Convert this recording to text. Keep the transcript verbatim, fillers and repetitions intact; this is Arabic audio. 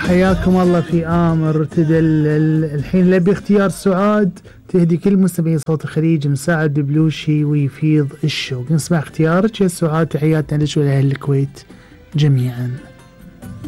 حياكم الله في آمر تدلل. الحين لبي اختيار سعاد تهدي كل مستمعي صوت الخليج مساعد بلوشي ويفيض الشوق. نسمع اختيارك يا سعاد. تحياتنا لك ولأهل الكويت جميعا.